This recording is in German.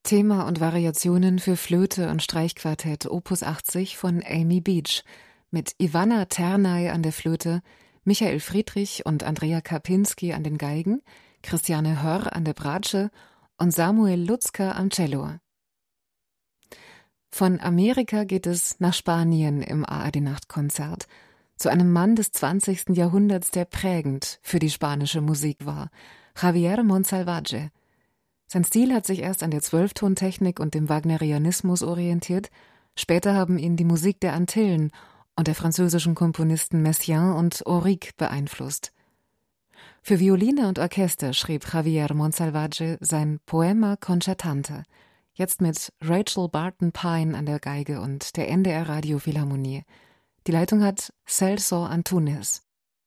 Thema und Variationen für Flöte und Streichquartett Opus 80 von Amy Beach mit Ivana Ternay an der Flöte, Michael Friedrich und Andrea Karpinski an den Geigen, Christiane Hörr an der Bratsche und Samuel Lutzka am Cello. Von Amerika geht es nach Spanien im ARD-Nachtkonzert, zu einem Mann des 20. Jahrhunderts, der prägend für die spanische Musik war, Javier Monsalvatge. Sein Stil hat sich erst an der Zwölftontechnik und dem Wagnerianismus orientiert, später haben ihn die Musik der Antillen und der französischen Komponisten Messiaen und Auric beeinflusst. Für Violine und Orchester schrieb Javier Monsalvatge sein Poema Concertante, jetzt mit Rachel Barton Pine an der Geige und der NDR Radiophilharmonie. Die Leitung hat Celso Antunes.